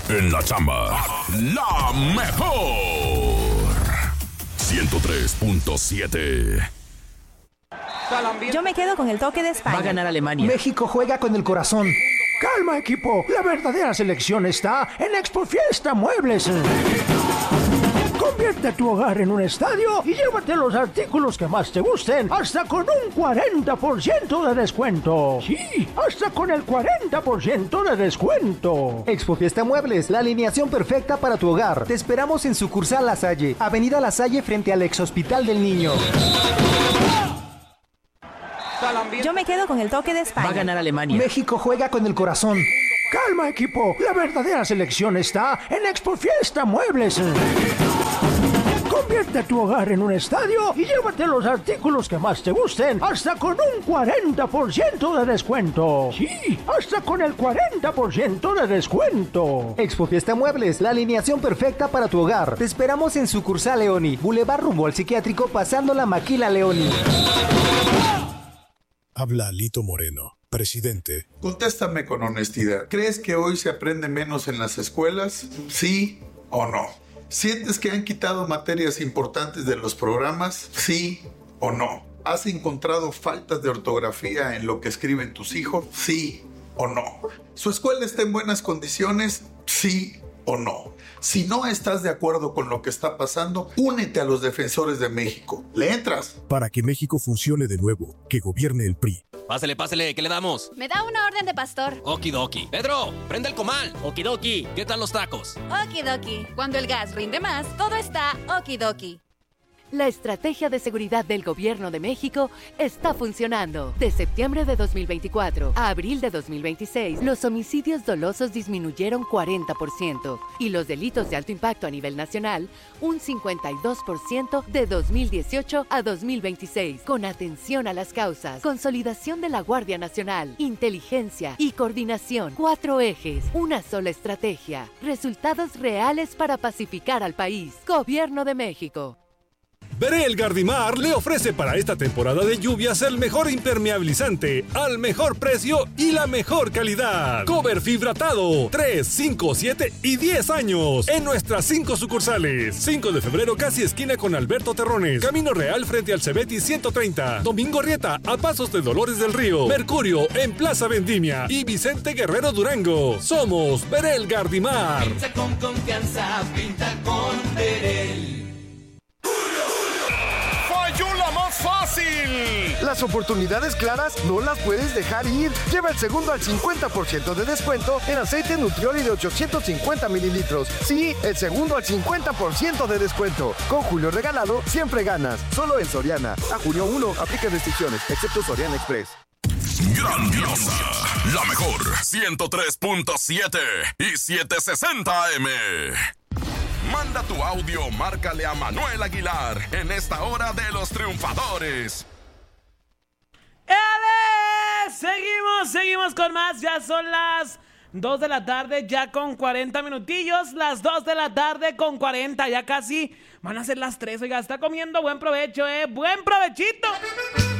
En la chamba. La mejor. 103.7. Yo me quedo con el toque de España. Va a ganar Alemania. México juega con el corazón. Calma, equipo. La verdadera selección está en Expo Fiesta Muebles. Convierte tu hogar en un estadio y llévate los artículos que más te gusten hasta con un 40% de descuento. Sí, hasta con el 40% de descuento. Expo Fiesta Muebles, la alineación perfecta para tu hogar. Te esperamos en sucursal La Salle, Avenida La Salle frente al Ex Hospital del Niño. Yo me quedo con el toque de España. Va a ganar Alemania. México juega con el corazón. Calma, equipo. La verdadera selección está en Expo Fiesta Muebles. Convierte tu hogar en un estadio y llévate los artículos que más te gusten hasta con un 40% de descuento. Sí, hasta con el 40% de descuento. Expo Fiesta Muebles, la alineación perfecta para tu hogar. Te esperamos en sucursal Leoni, Boulevard rumbo al psiquiátrico pasando la Maquila Leoni. Habla Lito Moreno, presidente. Contéstame con honestidad. ¿Crees que hoy se aprende menos en las escuelas? ¿Sí o no? ¿Sientes que han quitado materias importantes de los programas? ¿Sí o no? ¿Has encontrado faltas de ortografía en lo que escriben tus hijos? ¿Sí o no? ¿Su escuela está en buenas condiciones? ¿Sí o no? Si no estás de acuerdo con lo que está pasando, únete a los defensores de México. ¿Le entras? Para que México funcione de nuevo, que gobierne el PRI. Pásele, ¿qué le damos? Me da una orden de pastor. Okidoki. Pedro, prende el comal. Okidoki. ¿Qué tal los tacos? Okidoki. Cuando el gas rinde más, todo está okidoki. La estrategia de seguridad del Gobierno de México está funcionando. De septiembre de 2024 a abril de 2026, los homicidios dolosos disminuyeron 40% y los delitos de alto impacto a nivel nacional un 52% de 2018 a 2026. Con atención a las causas, consolidación de la Guardia Nacional, inteligencia y coordinación. 4 ejes, una sola estrategia. Resultados reales para pacificar al país. Gobierno de México. Berel Gardimar le ofrece para esta temporada de lluvias el mejor impermeabilizante, al mejor precio y la mejor calidad. Cover fibratado, 3, 5, 7 y 10 años. En nuestras 5 sucursales. 5 de febrero, casi esquina con Alberto Terrones. Camino Real frente al Cebeti 130. Domingo Arrieta, a pasos de Dolores del Río. Mercurio, en Plaza Vendimia. Y Vicente Guerrero Durango. Somos Berel Gardimar. Pinta con confianza, pinta con Berel. ¡La más fácil! Las oportunidades claras no las puedes dejar ir. Lleva el segundo al 50% de descuento en aceite Nutrioli de 850 mililitros. Sí, el segundo al 50% de descuento. Con Julio Regalado, siempre ganas. Solo en Soriana. A junio 1, aplica restricciones, excepto Soriana Express. Grandiosa, la mejor, 103.7 y 760 AM. Manda tu audio, márcale a Manuel Aguilar en esta hora de los triunfadores. Seguimos con más. Ya son las 2 de la tarde, ya con 40 minutillos. Las 2 de la tarde con 40, ya casi van a ser las 3. Oiga, está comiendo, buen provecho, buen provechito.